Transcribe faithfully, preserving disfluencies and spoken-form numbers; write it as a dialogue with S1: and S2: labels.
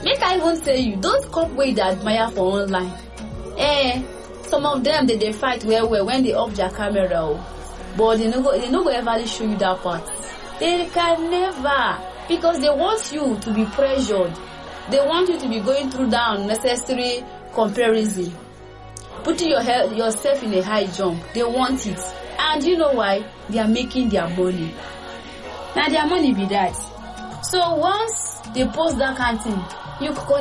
S1: Make I even tell you, those couple wey dey admire for online, eh, some of them they dey fight well well when they off their camera, oh. But they no go they no go ever show you that part. They can never, because they want you to be pressured. They want you to be going through that unnecessary comparison, putting your head, yourself in a high jump. They want it, and you know why? They are making their money. Now their money be that. So once they post that kind of thing, you